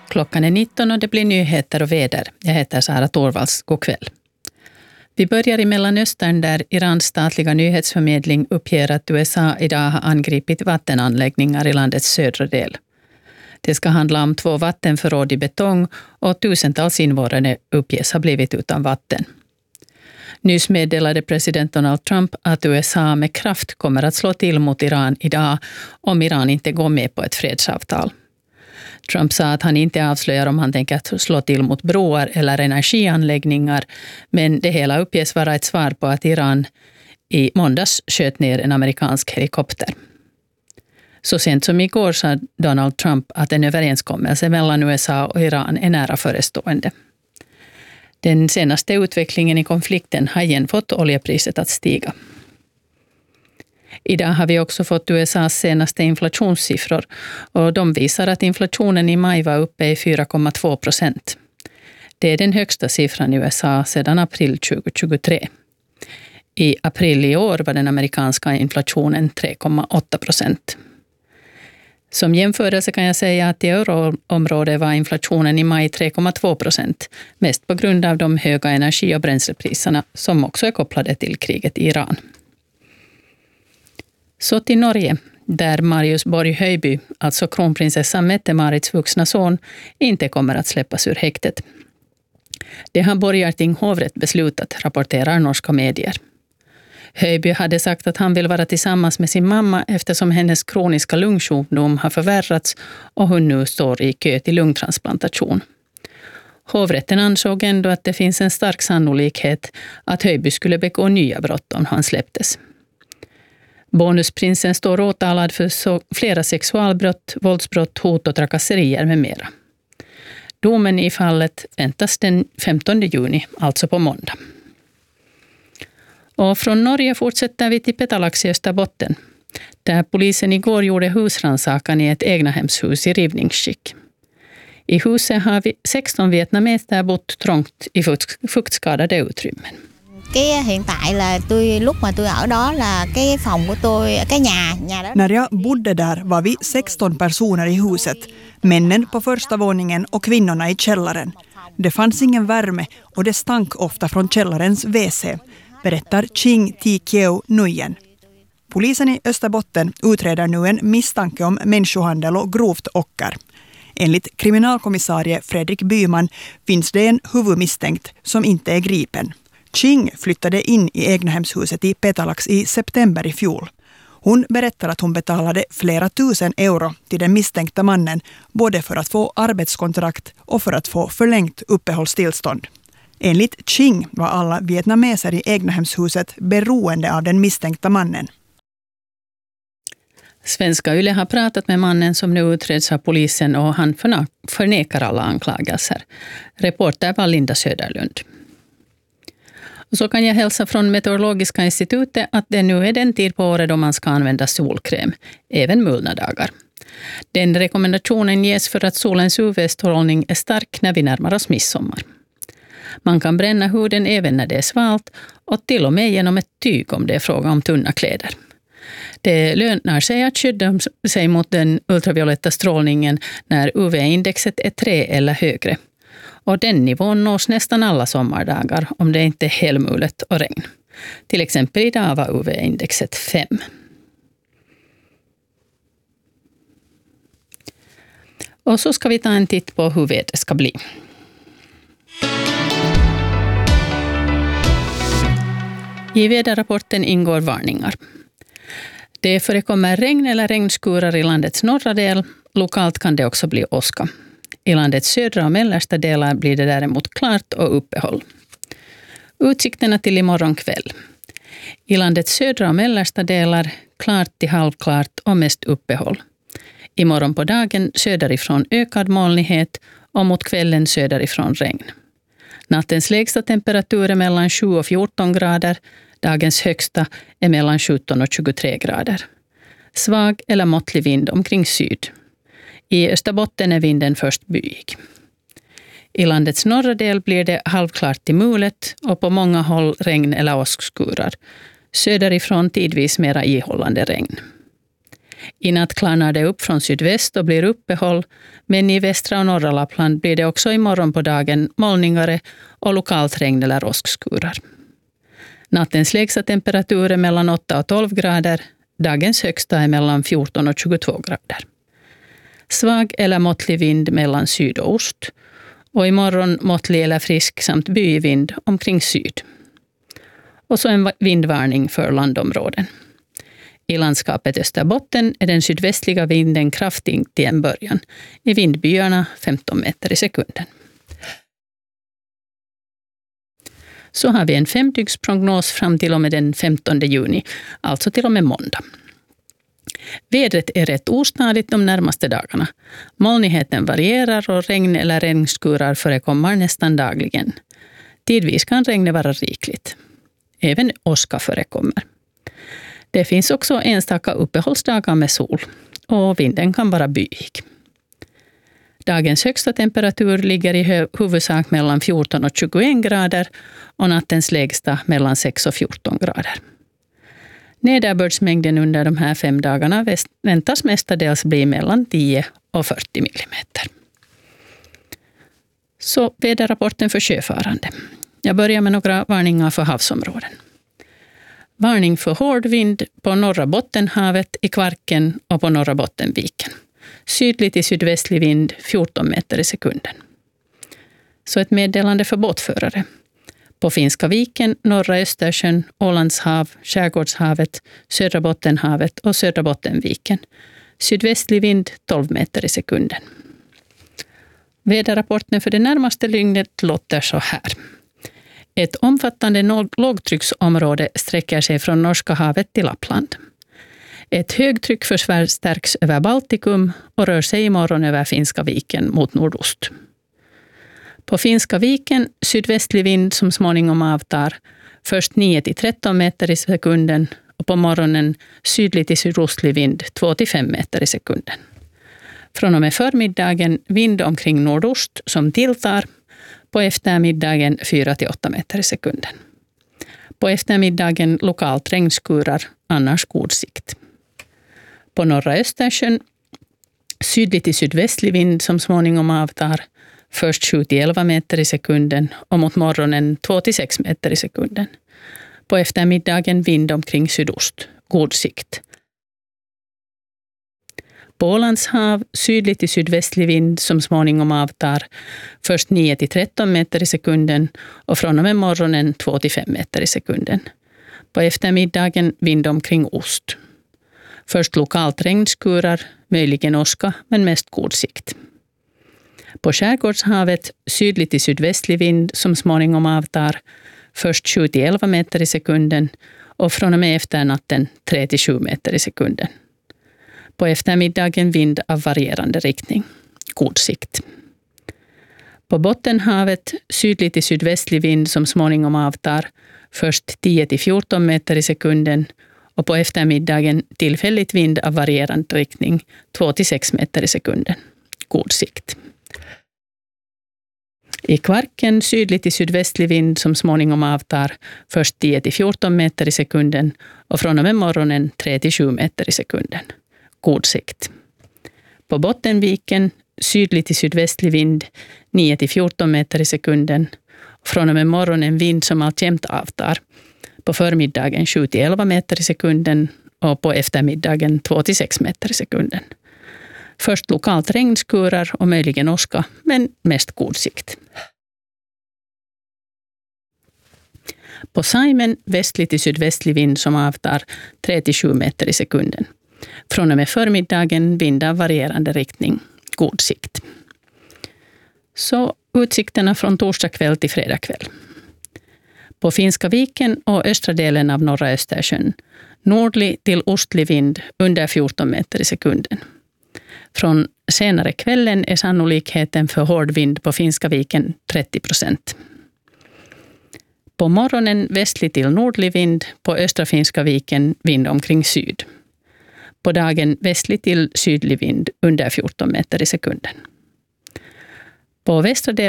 Klockan är 19 och det blir nyheter och väder. Jag heter Sara Torvalds. God kväll. Vi börjar i Mellanöstern där Irans statliga nyhetsförmedling uppger att USA idag har angripit vattenanläggningar i landets södra del. Det ska handla om 2 vattenförråd i betong och tusentals invånare uppges ha blivit utan vatten. Nyss meddelade president Donald Trump att USA med kraft kommer att slå till mot Iran idag om Iran inte går med på ett fredsavtal. Trump sa att han inte avslöjar om han tänker slå till mot broar eller energianläggningar, men det hela uppges vara ett svar på att Iran i måndags sköt ner en amerikansk helikopter. Så sent som igår sa Donald Trump att en överenskommelse mellan USA och Iran är nära förestående. Den senaste utvecklingen i konflikten har igen fått oljepriset att stiga. Idag har vi också fått USAs senaste inflationssiffror och de visar att inflationen i maj var uppe i 4,2%. Det är den högsta siffran i USA sedan april 2023. I april i år var den amerikanska inflationen 3,8%. Som jämförelse kan jag säga att i euroområdet var inflationen i maj 3,2%, mest på grund av de höga energi- och bränslepriserna som också är kopplade till kriget i Iran. Så till Norge, där Marius Borg Høiby, alltså kronprinsessan Mette-Marits vuxna son, inte kommer att släppas ur häktet. Det har Borgarting hovrätt beslutat, rapporterar norska medier. Høiby hade sagt att han vill vara tillsammans med sin mamma eftersom hennes kroniska lungsjukdom har förvärrats och hon nu står i kö till lungtransplantation. Hovrätten ansåg ändå att det finns en stark sannolikhet att Høiby skulle begå nya brott om han släpptes. Bonusprinsen står åtalad för flera sexualbrott, våldsbrott, hot och trakasserier med mera. Domen i fallet väntas den 15 juni, alltså på måndag. Och från Norge fortsätter vi till Petalax i Österbotten, där polisen igår gjorde husrannsakan i ett egnahemshus i rivningsskick. I huset har 16 vietnameser bott trångt i fuktskadade utrymmen. Hiện tại là lúc mà tôi ở đó là cái phòng của tôi, cái nhà đó. När jag bodde där var vi 16 personer i huset, männen på första våningen och kvinnorna i källaren. Det fanns ingen värme och det stank ofta från källarens WC, berättar Ching Thi Kieu Nguyen. Polisen i Österbotten utreder nu en misstanke om människohandel och grovt ocker. Enligt kriminalkommissarie Fredrik Byman finns det en huvudmisstänkt som inte är gripen. Ching flyttade in i egnahemshuset i Petalax i september i fjol. Hon berättar att hon betalade flera tusen euro till den misstänkta mannen både för att få arbetskontrakt och för att få förlängt uppehållstillstånd. Enligt Ching var alla vietnameser i egnahemshuset beroende av den misstänkta mannen. Svenska Yle har pratat med mannen som nu utreds av polisen och han förnekar alla anklagelser. Reporter var Linda Söderlund. Och så kan jag hälsa från Meteorologiska institutet att det nu är den tid på året då man ska använda solkräm, även mulna dagar. Den rekommendationen ges för att solens UV-strålning är stark när vi närmar oss midsommar. Man kan bränna huden även när det är svalt och till och med genom ett tyg om det är fråga om tunna kläder. Det lönar sig att skydda sig mot den ultravioletta strålningen när UV-indexet är 3 eller högre. Och den nivån nås nästan alla sommardagar om det inte är helmulet och regn. Till exempel idag var UV-indexet 5. Och så ska vi ta en titt på hur vädret ska bli. I väderrapporten ingår varningar. Det förekommer regn eller regnskurar i landets norra del. Lokalt kan det också bli åska. I landets södra och mellersta delar blir det däremot klart och uppehåll. Utsikterna till imorgon kväll. I landets södra och mellersta delar klart till halvklart och mest uppehåll. Imorgon på dagen söderifrån ökad molnighet och mot kvällen söderifrån regn. Nattens lägsta temperatur är mellan 7 och 14 grader. Dagens högsta är mellan 17 och 23 grader. Svag eller måttlig vind omkring syd. I Österbotten är vinden först byig. I landets norra del blir det halvklart till mulet och på många håll regn eller åskskurar. Söderifrån tidvis mera ihållande regn. I natt klarnar det upp från sydväst och blir uppehåll, men i västra och norra Lappland blir det också imorgon på dagen molningare och lokalt regn eller åskskurar. Nattens lägsta temperatur är mellan 8 och 12 grader, dagens högsta är mellan 14 och 22 grader. Svag eller måttlig vind mellan syd och ost, och imorgon måttlig eller frisk samt byig vind omkring syd. Och så en vindvarning för landområden. I landskapet Österbotten är den sydvästliga vinden kraftig till en början. I vindbyarna 15 meter i sekunden. Så har vi en 5-dygnsprognos fram till och med den 15 juni, alltså till och med måndag. Vädret är rätt ostadigt de närmaste dagarna. Molnigheten varierar och regn eller regnskurar förekommer nästan dagligen. Tidvis kan regnet vara rikligt. Även åska förekommer. Det finns också enstaka uppehållsdagar med sol och vinden kan vara byig. Dagens högsta temperatur ligger i huvudsak mellan 14 och 21 grader och nattens lägsta mellan 6 och 14 grader. Nederbördsmängden under de här 5 dagarna väntas mestadels bli mellan 10 och 40 millimeter. Så väderrapporten för sjöfarande. Jag börjar med några varningar för havsområden. Varning för hård vind på norra Bottenhavet, i Kvarken och på norra Bottenviken. Sydlig till sydvästlig vind 14 meter i sekunden. Så ett meddelande för båtförare. På Finska viken, norra Östersjön, Ålandshav, Skärgårdshavet, södra Bottenhavet och södra Bottenviken. Sydvästlig vind 12 meter i sekunden. Väderrapporten för det närmaste dygnet låter så här. Ett omfattande lågtrycksområde sträcker sig från Norska havet till Lappland. Ett högtryck förstärks över Baltikum och rör sig imorgon över Finska viken mot nordost. På Finska viken sydvästlig vind som småningom avtar, först 9-13 meter i sekunden och på morgonen sydlig till sydostlig vind 2-5 meter i sekunden. Från och med förmiddagen vind omkring nordost som tilltar, på eftermiddagen 4-8 meter i sekunden. På eftermiddagen lokalt regnskurar, annars god sikt. På norra Östersjön sydlig till sydvästlig vind som småningom avtar, först 7-11 meter i sekunden och mot morgonen 2-6 meter i sekunden. På eftermiddagen vind omkring sydost, god sikt. På Ålandshav sydlig till sydvästlig vind som småningom avtar, först 9-13 meter i sekunden och från och med morgonen 2-5 meter i sekunden. På eftermiddagen vind omkring ost. Först lokalt regnskurar, möjligen åska, men mest god sikt. På Skärgårdshavet sydlig till sydvästlig vind som småningom avtar, först 7-11 meter i sekunden och från och med efternatten 3-7 meter i sekunden. På eftermiddagen vind av varierande riktning, god sikt. På Bottenhavet sydlig till sydvästlig vind som småningom avtar, först 10-14 meter i sekunden och på eftermiddagen tillfälligt vind av varierande riktning, 2-6 meter i sekunden, god sikt. I Kvarken sydlig till sydvästlig vind som småningom avtar, först 10-14 meter i sekunden och från och med morgonen 3-7 meter i sekunden. God sikt. På Bottenviken sydlig till sydvästlig vind 9-14 meter i sekunden. Från och med morgonen vind som alltjämt avtar. På förmiddagen 7-11 meter i sekunden och på eftermiddagen 2-6 meter i sekunden. Först lokalt regnskurar och möjligen åska, men mest god sikt. På Saimen västlig till sydvästlig vind som avtar 3-7 meter i sekunden. Från och med förmiddagen vind av varierande riktning, god sikt. Så utsikterna från torsdag kväll till fredag kväll. På Finska viken och östra delen av norra Östersjön, nordlig till ostlig vind under 14 meter i sekunden. Från senare kvällen är sannolikheten för hård vind på Finska viken 30%. På morgonen västlig till nordlig vind, på östra Finska viken vind omkring syd. På dagen västlig till sydlig vind under 14 meter i sekunden. På västra delen